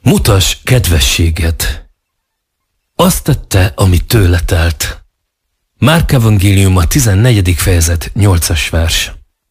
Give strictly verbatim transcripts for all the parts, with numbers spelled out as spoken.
Mutass kedvességet. Azt tette, ami tőle telt. Márk evangélium a tizennegyedik fejezet nyolcas vers.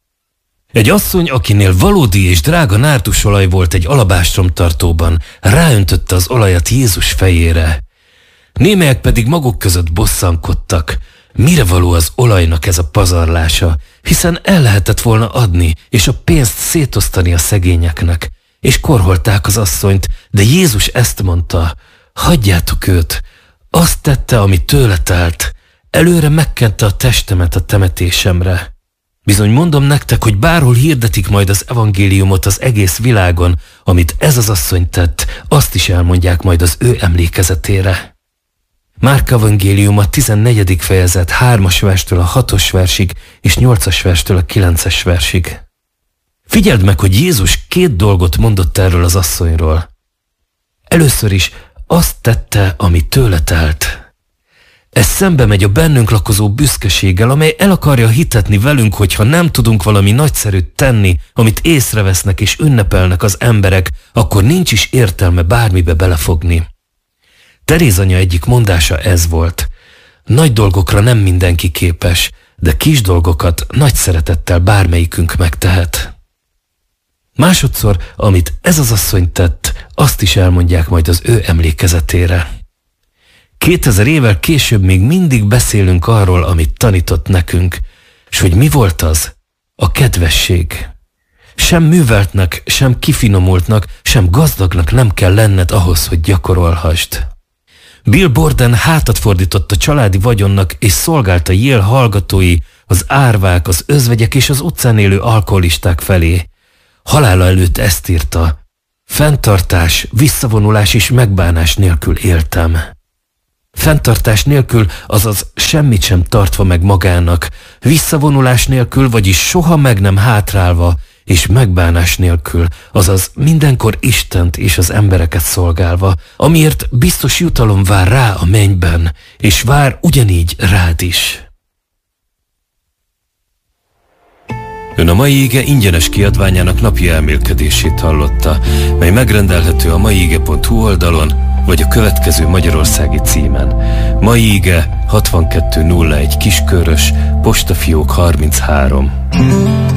Egy asszony, akinél valódi és drága nárdusolaj volt egy alabástromtartóban, ráöntötte az olajat Jézus fejére. Némelyek pedig maguk között bosszankodtak. Mire való az olajnak ez a pazarlása, hiszen el lehetett volna adni, és a pénzt szétosztani a szegényeknek. És korholták az asszonyt, de Jézus ezt mondta: hagyjátok őt, azt tette, ami tőle telt, előre megkente a testemet a temetésemre. Bizony mondom nektek, hogy bárhol hirdetik majd az evangéliumot az egész világon, amit ez az asszony tett, azt is elmondják majd az ő emlékezetére. Márk evangélium a tizennegyedik fejezet hármas verstől a hatos versig és nyolcas verstől a kilences versig. Figyeld meg, hogy Jézus két dolgot mondott erről az asszonyról. Először is azt tette, ami tőle telt. Ez szembe megy a bennünk lakozó büszkeséggel, amely el akarja hitetni velünk, hogyha nem tudunk valami nagyszerűt tenni, amit észrevesznek és ünnepelnek az emberek, akkor nincs is értelme bármibe belefogni. Teréz anya egyik mondása ez volt: nagy dolgokra nem mindenki képes, de kis dolgokat nagy szeretettel bármelyikünk megtehet. Másodszor, amit ez az asszony tett, azt is elmondják majd az ő emlékezetére. Kétezer évvel később még mindig beszélünk arról, amit tanított nekünk, és hogy mi volt az? A kedvesség. Sem műveltnek, sem kifinomultnak, sem gazdagnak nem kell lenned ahhoz, hogy gyakorolhassd. Bill Borden hátat fordított a családi vagyonnak, és szolgálta Yale hallgatói, az árvák, az özvegyek és az utcán élő alkoholisták felé. Halála előtt ezt írta: fenntartás, visszavonulás és megbánás nélkül éltem. Fenntartás nélkül, azaz semmit sem tartva meg magának, visszavonulás nélkül, vagyis soha meg nem hátrálva, és megbánás nélkül, azaz mindenkor Istent és az embereket szolgálva, amiért biztos jutalom vár rá a mennyben, és vár ugyanígy rád is. Ön a mai ige ingyenes kiadványának napi elmélkedését hallotta, mely megrendelhető a maiige pont hu oldalon, vagy a következő magyarországi címen. Mai ige hatvankettő nulla egy Kiskörös, postafiók harminchárom.